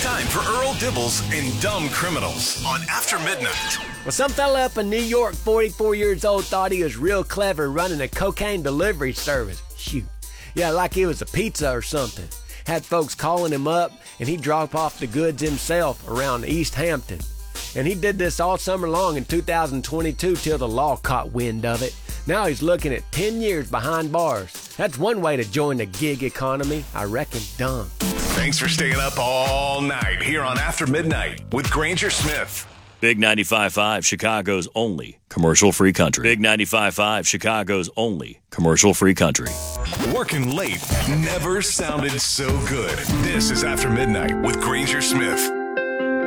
time for Earl Dibbles and Dumb Criminals on After Midnight. Well, some fella up in New York, 44 years old, thought he was real clever running a cocaine delivery service. Shoot. Yeah, like it was a pizza or something. Had folks calling him up, and he'd drop off the goods himself around East Hampton. And he did this all summer long in 2022 till the law caught wind of it. Now he's looking at 10 years behind bars. That's one way to join the gig economy, I reckon. Dumb. Thanks for staying up all night here on After Midnight with Granger Smith. Big 95.5, Chicago's only commercial-free country. Big 95.5, Chicago's only commercial-free country. Working late never sounded so good. This is After Midnight with Granger Smith.